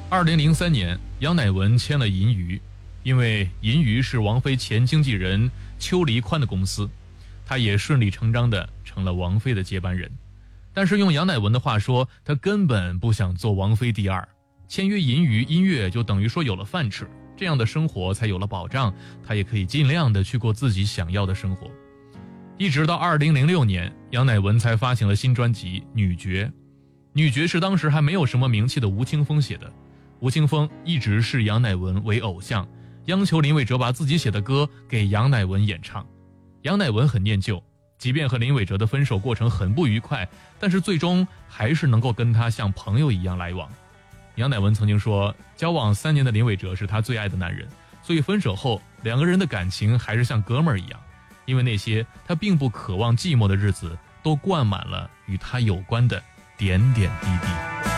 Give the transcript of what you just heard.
2003年，杨乃文签了银娱，因为银娱是王菲前经纪人邱黎宽的公司，他也顺理成章地成了王菲的接班人。但是用杨乃文的话说，他根本不想做王菲第二。签约银娱音乐就等于说有了饭吃，这样的生活才有了保障，他也可以尽量的去过自己想要的生活。一直到2006年，杨乃文才发行了新专辑《女爵》。《女爵》是当时还没有什么名气的吴青峰写的，吴青峰一直视杨乃文为偶像，央求林伟哲把自己写的歌给杨乃文演唱。杨乃文很念旧，即便和林伟哲的分手过程很不愉快，但是最终还是能够跟他像朋友一样来往。杨乃文曾经说，交往3年的林伟哲是他最爱的男人，所以分手后两个人的感情还是像哥们儿一样，因为那些他并不渴望寂寞的日子都灌满了与他有关的点点滴滴。